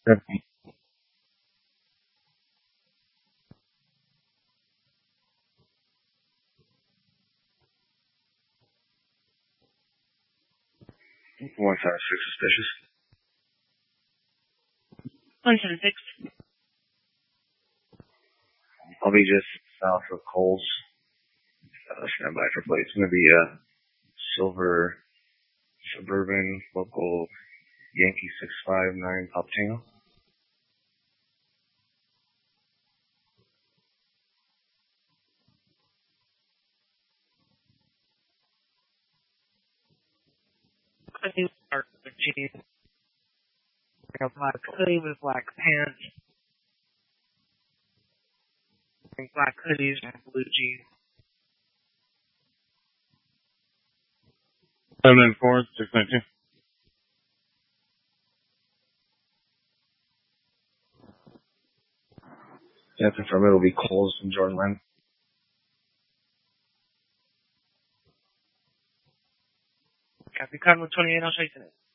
Okay. 176 suspicious. 176. I'll be just south of Coles. Stand by for plate. It's going to be a silver suburban local Yankee 659 Pop Tango. I think our jeans. Like a black hoodie with black pants. And black hoodies and blue jeans. 794 692. Yeah, confirm it'll be Coles and Jordan Lynn. Copy, Cardinal 28, I'll show you tonight.